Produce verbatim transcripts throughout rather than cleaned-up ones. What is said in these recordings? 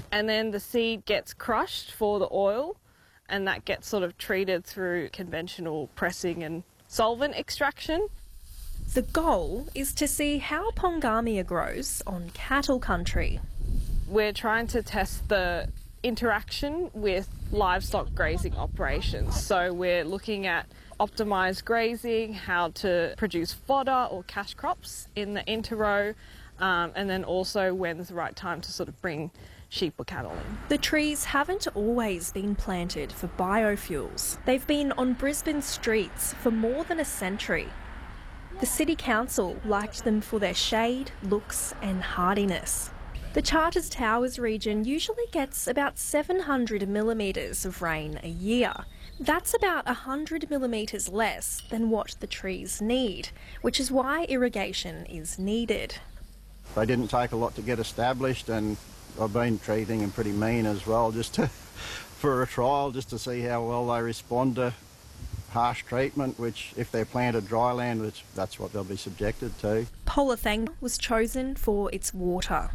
And then the seed gets crushed for the oil, and that gets sort of treated through conventional pressing and solvent extraction. The goal is to see how Pongamia grows on cattle country. We're trying to test the interaction with livestock grazing operations. So we're looking at optimised grazing, how to produce fodder or cash crops in the interrow, um, and then also when's the right time to sort of bring sheep or cattle in. The trees haven't always been planted for biofuels. They've been on Brisbane streets for more than a century. The City Council liked them for their shade, looks and hardiness. The Charters Towers region usually gets about seven hundred millimetres of rain a year. That's about one hundred millimetres less than what the trees need, which is why irrigation is needed. They didn't take a lot to get established, and I've been treating them pretty mean as well, just to, for a trial, just to see how well they respond to harsh treatment, which if they're planted dry land, which that's what they'll be subjected to. Polathanga was chosen for its water.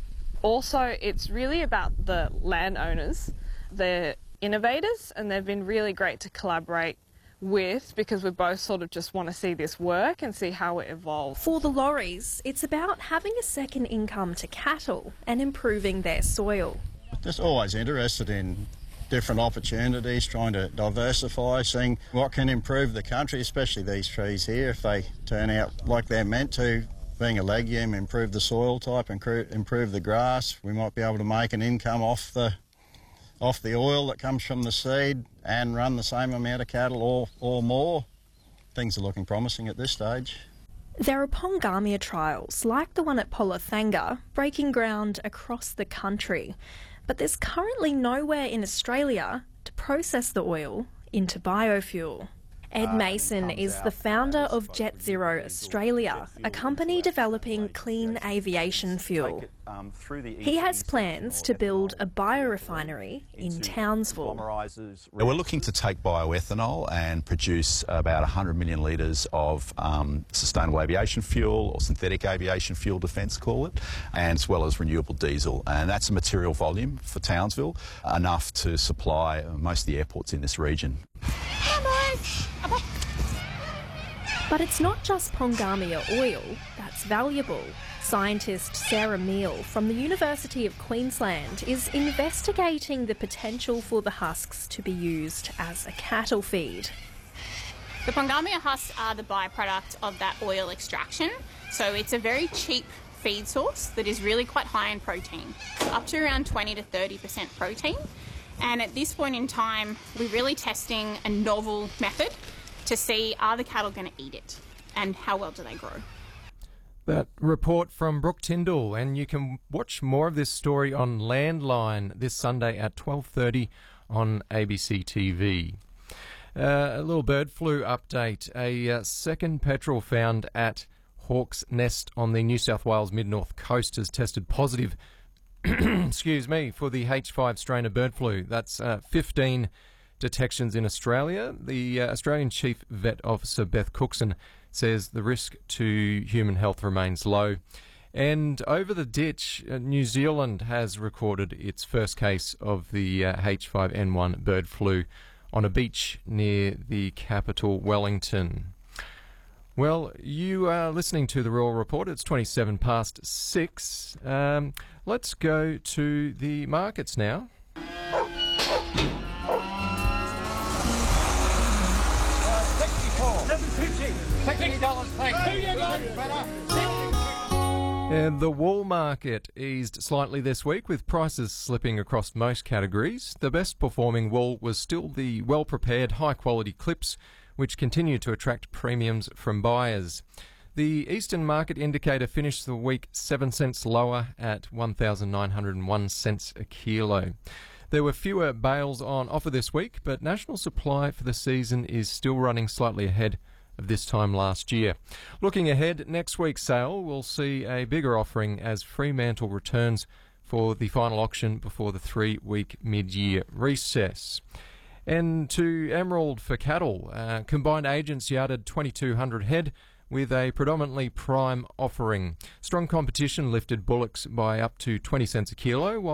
Also, it's really about the landowners. They're innovators and they've been really great to collaborate with, because we both sort of just want to see this work and see how it evolves. For the lorries, it's about having a second income to cattle and improving their soil. Just always interested in different opportunities, trying to diversify, seeing what can improve the country, especially these trees here. If they turn out like they're meant to, being a legume, improve the soil type, improve the grass, we might be able to make an income off the off the oil that comes from the seed and run the same amount of cattle or, or more. Things are looking promising at this stage. There are Pongamia trials, like the one at Polathanga, breaking ground across the country. But there's currently nowhere in Australia to process the oil into biofuel. Ed Mason is the founder of Jet Zero Australia, a company developing clean aviation fuel. He has plans to build a biorefinery in Townsville. We're looking to take bioethanol and produce about one hundred million litres of um, sustainable aviation fuel, or synthetic aviation fuel, Defence call it, and as well as renewable diesel. And that's a material volume for Townsville, enough to supply most of the airports in this region. But it's not just Pongamia oil that's valuable. Scientist Sarah Meal from the University of Queensland is investigating the potential for the husks to be used as a cattle feed. The Pongamia husks are the byproduct of that oil extraction, so it's a very cheap feed source that is really quite high in protein, up to around twenty to thirty percent protein. And at this point in time, we're really testing a novel method to see, are the cattle going to eat it and how well do they grow. That report from Brooke Tyndall, and you can watch more of this story on Landline this Sunday at twelve thirty on A B C T V. Uh, a little bird flu update. A uh, second petrel found at Hawk's Nest on the New South Wales mid-north coast has tested positive excuse me, for the H five strain of bird flu. That's uh, fifteen detections in Australia. The uh, Australian Chief Vet Officer Beth Cookson says the risk to human health remains low. And over the ditch, uh, New Zealand has recorded its first case of the uh, H five N one bird flu on a beach near the capital, Wellington. Well, you are listening to the Rural Report. It's twenty-seven past six. Um, let's go to the markets now. And the wool market eased slightly this week, with prices slipping across most categories. The best performing wool was still the well-prepared, high-quality clips, which continue to attract premiums from buyers. The Eastern Market Indicator finished the week seven cents lower at one thousand nine hundred one cents a kilo. There were fewer bales on offer this week, but national supply for the season is still running slightly ahead of this time last year. Looking ahead, next week's sale will see a bigger offering as Fremantle returns for the final auction before the three-week mid-year recess. And to Emerald for cattle, uh, combined agents yarded twenty-two hundred head with a predominantly prime offering. Strong competition lifted bullocks by up to twenty cents a kilo, while